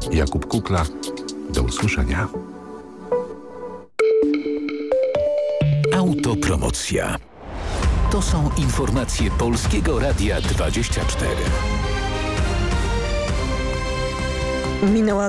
Jakub Kukla. Do usłyszenia. Autopromocja. To są informacje Polskiego Radia 24. Minęła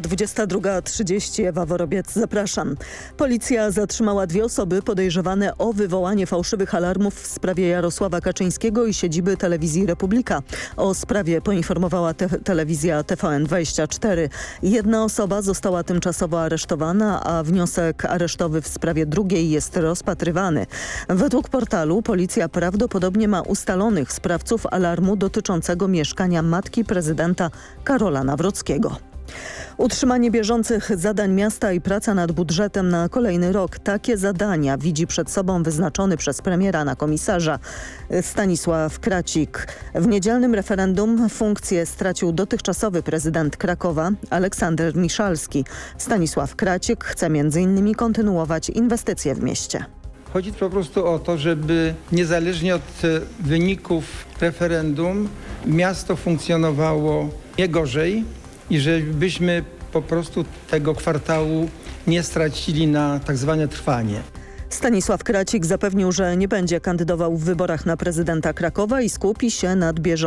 22:30. Ewa Worobiec, zapraszam. Policja zatrzymała 2 osoby podejrzewane o wywołanie fałszywych alarmów w sprawie Jarosława Kaczyńskiego i siedziby telewizji Republika. O sprawie poinformowała telewizja TVN24. 1 osoba została tymczasowo aresztowana, a wniosek aresztowy w sprawie drugiej jest rozpatrywany. Według portalu policja prawdopodobnie ma ustalonych sprawców alarmu dotyczącego mieszkania matki prezydenta Karola Nawrockiego. Utrzymanie bieżących zadań miasta i praca nad budżetem na kolejny rok. Takie zadania widzi przed sobą wyznaczony przez premiera na komisarza Stanisław Kracik. W niedzielnym referendum funkcję stracił dotychczasowy prezydent Krakowa Aleksander Miszalski. Stanisław Kracik chce m.in. kontynuować inwestycje w mieście. Chodzi po prostu o to, żeby niezależnie od wyników referendum miasto funkcjonowało nie gorzej i żebyśmy po prostu tego kwartału nie stracili na tak zwane trwanie. Stanisław Kracik zapewnił, że nie będzie kandydował w wyborach na prezydenta Krakowa i skupi się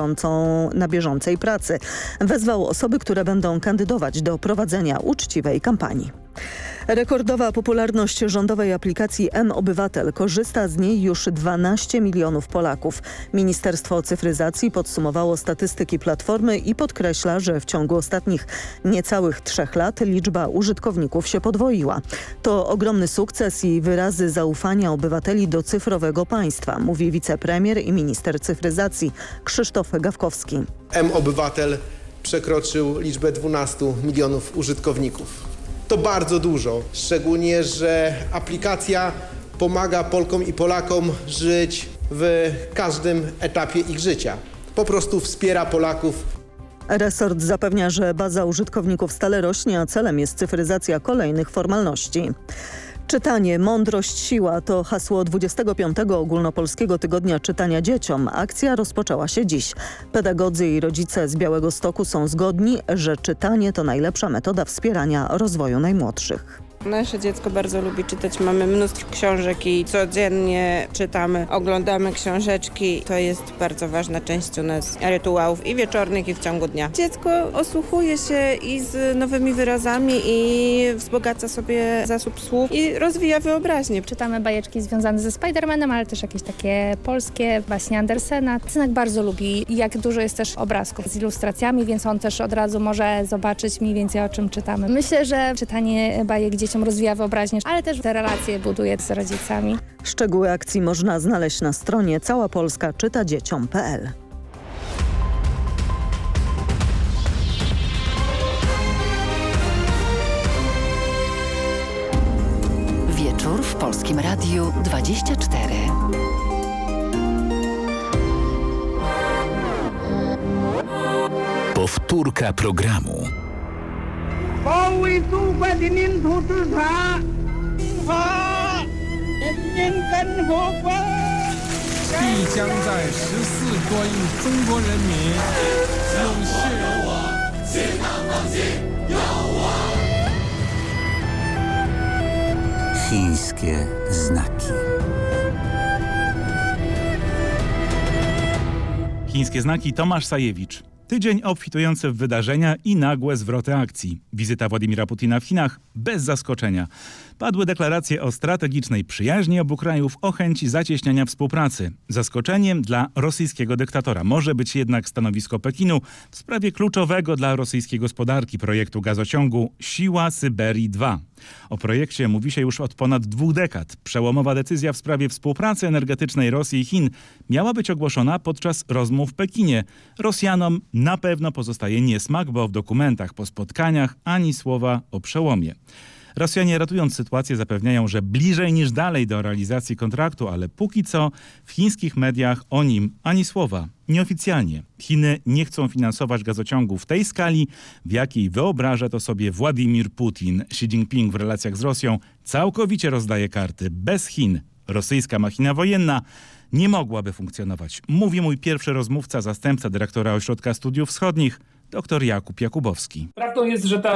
na bieżącej pracy. Wezwał osoby, które będą kandydować do prowadzenia uczciwej kampanii. Rekordowa popularność rządowej aplikacji mObywatel. Korzysta z niej już 12 milionów Polaków. Ministerstwo Cyfryzacji podsumowało statystyki platformy i podkreśla, że w ciągu ostatnich niecałych 3 lat liczba użytkowników się podwoiła. To ogromny sukces i wyrazy zaufania obywateli do cyfrowego państwa, mówi wicepremier i minister cyfryzacji Krzysztof Gawkowski. mObywatel przekroczył liczbę 12 milionów użytkowników. To bardzo dużo, szczególnie, że aplikacja pomaga Polkom i Polakom żyć w każdym etapie ich życia. Po prostu wspiera Polaków. Resort zapewnia, że baza użytkowników stale rośnie, a celem jest cyfryzacja kolejnych formalności. Czytanie, mądrość, siła to hasło 25. Ogólnopolskiego Tygodnia Czytania Dzieciom. Akcja rozpoczęła się dziś. Pedagodzy i rodzice z Białegostoku są zgodni, że czytanie to najlepsza metoda wspierania rozwoju najmłodszych. Nasze dziecko bardzo lubi czytać, mamy mnóstwo książek i codziennie czytamy, oglądamy książeczki. To jest bardzo ważna część u nas rytuałów i wieczornych, i w ciągu dnia. Dziecko osłuchuje się i z nowymi wyrazami i wzbogaca sobie zasób słów i rozwija wyobraźnię. Czytamy bajeczki związane ze Spider-Manem, ale też jakieś takie polskie, baśnie Andersena. Synek bardzo lubi, jak dużo jest też obrazków z ilustracjami, więc on też od razu może zobaczyć mniej więcej, o czym czytamy. Myślę, że czytanie bajek dzieciom rozwija wyobraźnię, ale też te relacje buduje z rodzicami. Szczegóły akcji można znaleźć na stronie całapolskaczytadzieciom.pl. Wieczór w Polskim Radiu 24. Powtórka programu. 保卫祖国的领土之上，法人民跟和国必将在14多亿中国人民有血有我，新党放弃有我。 Chińskie znaki. Chińskie znaki, Tomasz Sajewicz. Tydzień obfitujący w wydarzenia i nagłe zwroty akcji. Wizyta Władimira Putina w Chinach bez zaskoczenia. Padły deklaracje o strategicznej przyjaźni obu krajów, o chęci zacieśniania współpracy. Zaskoczeniem dla rosyjskiego dyktatora może być jednak stanowisko Pekinu w sprawie kluczowego dla rosyjskiej gospodarki projektu gazociągu Siła Syberii 2. O projekcie mówi się już od ponad 2 dekad. Przełomowa decyzja w sprawie współpracy energetycznej Rosji i Chin miała być ogłoszona podczas rozmów w Pekinie. Rosjanom na pewno pozostaje niesmak, bo w dokumentach po spotkaniach ani słowa o przełomie. Rosjanie, ratując sytuację, zapewniają, że bliżej niż dalej do realizacji kontraktu, ale póki co w chińskich mediach o nim ani słowa. Nieoficjalnie Chiny nie chcą finansować gazociągu w tej skali, w jakiej wyobraża to sobie Władimir Putin. Xi Jinping w relacjach z Rosją całkowicie rozdaje karty. Bez Chin rosyjska machina wojenna nie mogłaby funkcjonować. Mówi mój pierwszy rozmówca, zastępca dyrektora Ośrodka Studiów Wschodnich, dr Jakub Jakubowski. Prawdą jest, że ta